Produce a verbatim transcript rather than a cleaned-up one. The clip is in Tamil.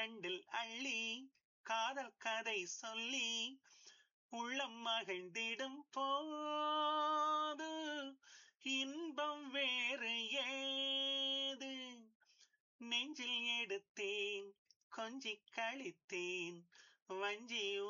இரண்டில் அள்ளி காதல் கதை சொல்லி உள்ளம் மகிழ்ந்திடும் போது இன்பம் வேறு ஏது நெஞ்சில் எடுத்தேன் கொஞ்சி கழித்தேன் வஞ்சி